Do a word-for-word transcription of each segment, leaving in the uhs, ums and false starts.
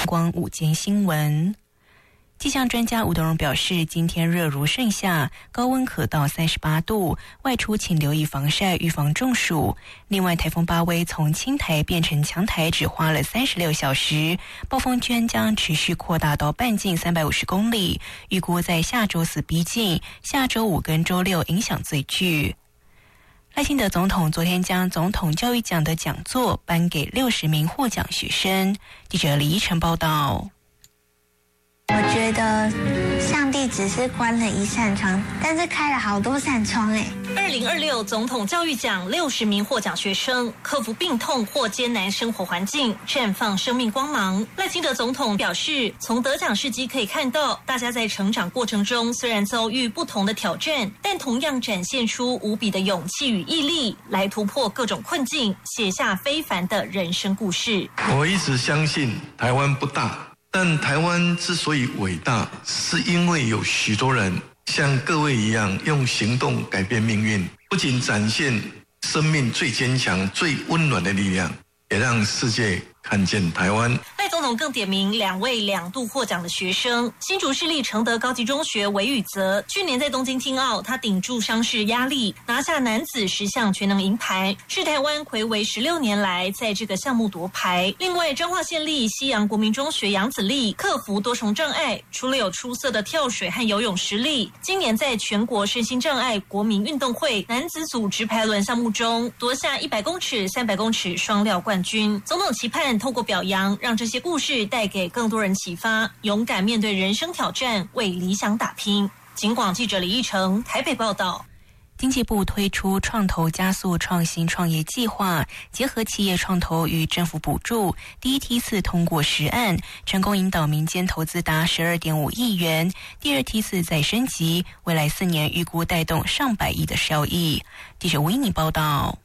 光午间新闻。气象专家吴德荣表示，今天热如盛夏，高温可到三十八度，外出请留意防晒，预防中暑。另外，台风巴威从轻台变成强台只花了三十六小时，暴风圈将持续扩大到半径三百五十公里，预估在下周四逼近，下周五跟周六影响最巨。赖清德总统昨天将总统教育奖的讲座颁给六十名获奖学生。记者李依晨报道。 我觉得上帝只是关了一扇窗，但是开了好多扇窗哎。 二零二六总统教育奖六十名获奖学生克服病痛或艰难生活环境，绽放生命光芒。赖清德总统表示，从得奖事迹可以看到，大家在成长过程中虽然遭遇不同的挑战，但同样展现出无比的勇气与毅力，来突破各种困境，写下非凡的人生故事。 我一直相信台湾不大，但台湾之所以伟大，是因为有许多人像各位一样用行动改变命运，不仅展现生命最坚强、最温暖的力量，也让世界看见台湾。 赖总统更点名两位两度获奖的学生，新竹市立承德高级中学韦宇泽，去年在东京听奥，他顶住伤势压力，拿下男子十项全能银牌，是台湾睽违十六年来在这个项目夺牌。另外，彰化县立西洋国民中学杨子丽克服多重障碍，除了有出色的跳水和游泳实力，今年在全国身心障碍国民运动会男子组直排轮项目中夺下一百公尺、三百公尺双料冠军。总统期盼透过表扬，让这些故事带给更多人启发，勇敢面对人生挑战，为理想打拼。警广记者李义成台北报道。 经济部推出创投加速创新创业计划，结合企业创投与政府补助，第一梯次通过十案，成功引导民间投资达 十二点五亿元，第二梯次再升级，未来四年预估带动上百亿的效益。记者维尼报道。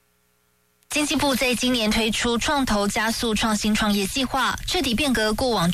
经济部在今年推出创投加速创新创业计划，彻底变革过往